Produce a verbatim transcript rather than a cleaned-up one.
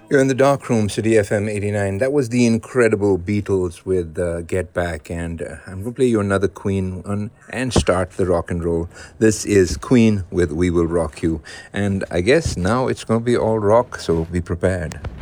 You're in the dark room, City F M eighty-nine. That was the incredible Beatles with uh, Get Back, and uh, I'm going to play you another Queen one and start the rock and roll. This is Queen with We Will Rock You, and I guess now it's going to be all rock, so be prepared.